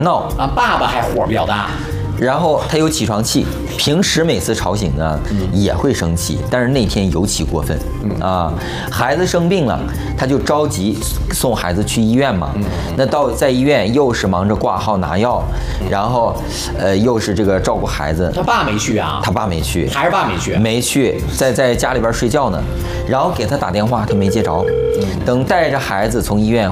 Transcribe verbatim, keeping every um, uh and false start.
闹啊，爸爸还火比较大。 然后他有起床气，平时每次吵醒呢、嗯、也会生气，但是那天尤其过分、嗯、啊！孩子生病了，他就着急送孩子去医院嘛。嗯、那到在医院又是忙着挂号拿药，嗯、然后呃又是这个照顾孩子。 他爸没去啊？ 他爸没去， 还是爸没去？ 没去，在在家里边睡觉呢。然后给他打电话，他没接着。嗯、等带着孩子从医院